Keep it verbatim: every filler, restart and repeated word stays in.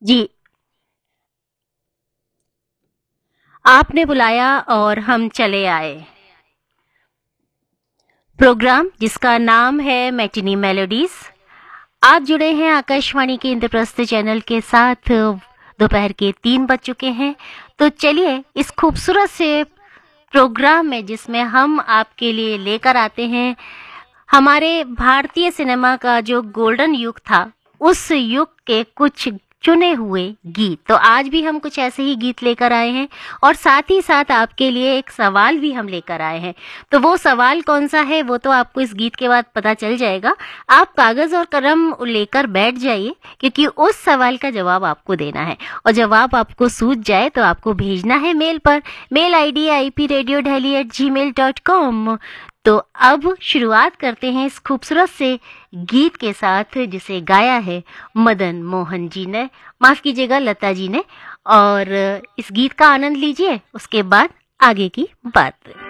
जी, आपने बुलाया और हम चले आए। प्रोग्राम जिसका नाम है मैटिनी मेलोडीज। आप जुड़े हैं आकाशवाणी के इंद्रप्रस्थ चैनल के साथ। दोपहर के तीन बज चुके हैं, तो चलिए इस खूबसूरत से प्रोग्राम में, जिसमें हम आपके लिए लेकर आते हैं हमारे भारतीय सिनेमा का जो गोल्डन युग था, उस युग के कुछ चुने हुए गीत। तो आज भी हम कुछ ऐसे ही गीत लेकर आए हैं और साथ ही साथ आपके लिए एक सवाल भी हम लेकर आए हैं। तो वो सवाल कौन सा है वो तो आपको इस गीत के बाद पता चल जाएगा। आप कागज और कलम लेकर बैठ जाइए, क्योंकि उस सवाल का जवाब आपको देना है और जवाब आपको सूझ जाए तो आपको भेजना है मेल पर। Mail ID I P radio Delhi eight ji mail dot com. तो अब शुरुआत करते हैं इस खूबसूरत से गीत के साथ, जिसे गाया है मदन मोहन जी ने, माफ कीजिएगा लता जी ने। और इस गीत का आनंद लीजिए, उसके बाद आगे की बात।